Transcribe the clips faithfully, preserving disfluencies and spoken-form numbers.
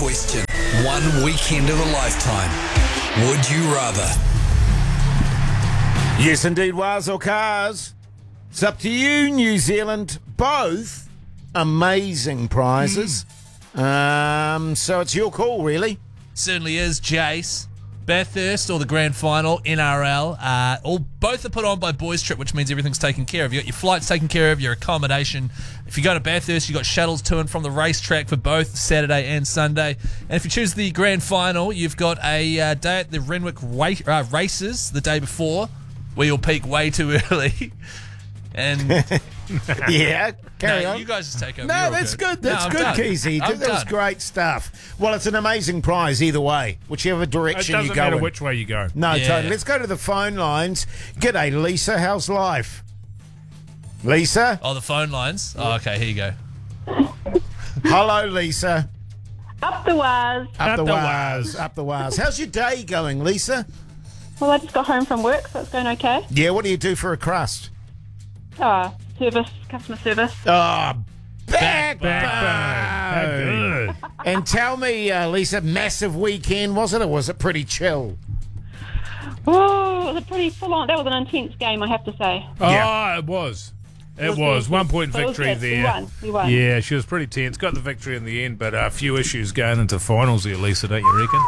question. One weekend of a lifetime. Would you rather? Yes, indeed, Wars or Cars. It's up to you, New Zealand. Both amazing prizes. Um, so it's your call, really. Certainly is, Jace. Bathurst or the grand final, N R L. Uh, all both are put on by Boys Trip, which means everything's taken care of. You got your flights taken care of, your accommodation. If you go to Bathurst, you got shuttles to and from the racetrack for both Saturday and Sunday. And if you choose the grand final, you've got a uh, day at the Renwick wa- uh, races the day before, where you'll peak way too early. And Yeah, carry no, on. you guys just take over. No, You're all that's good. That's No, I'm good, done. Keezy. I'm That was done. great stuff. Well, it's an amazing prize either way, whichever It direction doesn't you go matter in. which way you go. No, Yeah. totally. Let's go to the phone lines. G'day, Lisa. How's life? Lisa? Oh, the phone lines. Oh, okay, here you go. Hello, Lisa. Up the wires. Up, Up the the wires. Up the wires. How's your day going, Lisa? Well, I just got home from work, so it's going okay. Yeah, what do you do for a crust? Oh, service, customer service. Oh, backbone. How good. And tell me, uh, Lisa, massive weekend, was it, or was it pretty chill? Oh, it was a pretty full on. That was an intense game, I have to say. Oh, Yeah. it was. It, It was was. good. One point But it was victory good. We there. won. We won. Yeah, she was pretty tense. Got the victory in the end, but a few issues going into finals there, Lisa, don't you reckon?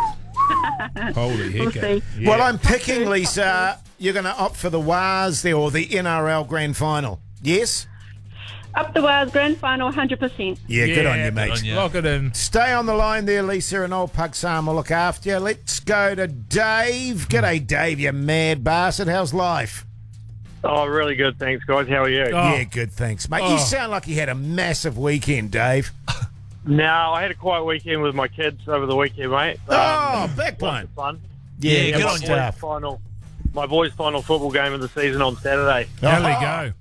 Holy We'll heck. see. Yeah. Well, I'm picking, Lisa, you're going to opt for the Wars there or the N R L Grand Final. Yes? Up the wires, grand final, one hundred percent. Yeah, good on you, good mate. on you. Lock it in. Stay on the line there, Lisa, and old Pug Sam will look after you. Let's go to Dave. G'day, Dave, you mad bastard. How's life? Oh, really good. Thanks, guys. How are you? Oh. Yeah, good, thanks, mate. You Oh. sound like you had a massive weekend, Dave. No, I had a quiet weekend with my kids over the weekend, mate. Oh, Um, backbone. lots of fun. Yeah, Yeah, good good my on you. stuff. boys' final, my boys' final football game of the season on Saturday. There we Oh. go.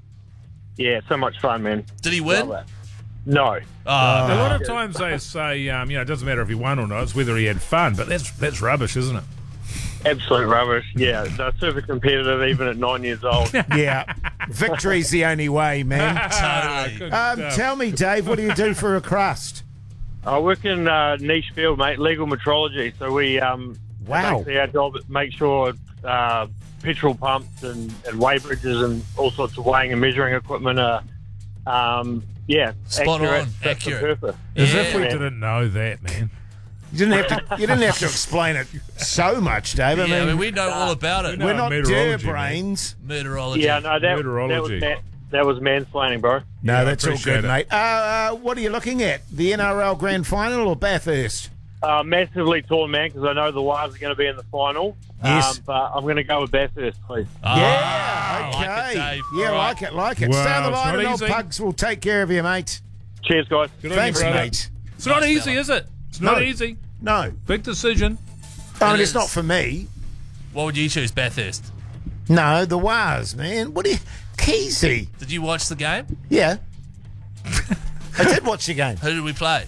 Yeah, so much fun, man. Did he win? Love it. No. A Oh, lot of times they say, um, you know, it doesn't matter if he won or not, it's whether he had fun, but that's that's rubbish, isn't it? Absolute rubbish. Yeah, they're super competitive even at nine years old. Yeah, victory's the only way, man. totally. Good Um, stuff. tell me, Dave, what do you do for a crust? I work in uh, niche field, mate, legal metrology. So we, um, Wow. basically our job is to make sure uh, petrol pumps and, and weigh bridges and all sorts of weighing and measuring equipment are, um, yeah, Spot accurate, on, fit for accurate. purpose. As Yeah, if we man. didn't know that, man. You didn't have to. You didn't have to explain it so much, Dave. I yeah, I mean, mean, we know all about it. know. we're uh, not meteorology, deer mate. brains. Meteorology. Yeah, no, that, that was Meteorology. man, that was mansplaining, bro. No, Yeah, I that's all appreciate good, it. mate. Uh, uh, what are you looking at? The N R L Grand Final or Bathurst? Uh, massively torn, man, because I know the Wires are going to be in the final. Yes. Um, but I'm going to go with Bathurst, please. Ah, yeah, I okay. like it, Dave. Yeah, All right. like it, like it. Wow, Stay on the it's line not and old easy. Pugs will take care of you, mate. Cheers, guys. Good on you, Thanks, brother. mate. It's not Nice easy, fella. is it? It's not No. easy. No, Big decision. I mean, It it's is. not for me. What would you choose, Bathurst? No, the Wars, man. What do you... Keezy. Did you watch the game? Yeah. I did watch the game. Who did we play?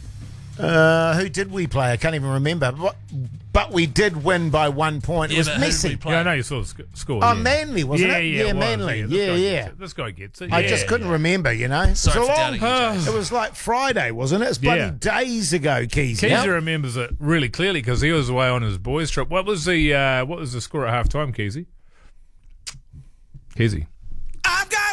Uh, who did we play? I can't even remember. But, but we did win by one point. Yeah, it was but who did we Messi. play? Yeah, I know you saw the sc- score. Oh, yeah. Manly, wasn't yeah, it? Yeah, Yeah, it was, Manly. This Yeah, guy yeah. Gets it. This guy gets it. I Yeah, just couldn't yeah. remember, you know. Sorry it's a for long. doubting you, Jace. It was like Friday, wasn't it? It's bloody Yeah. days ago, Keys. Keezy remembers it really clearly because he was away on his boys' trip. What was the uh, what was the score at half time, Keezy? Keezy.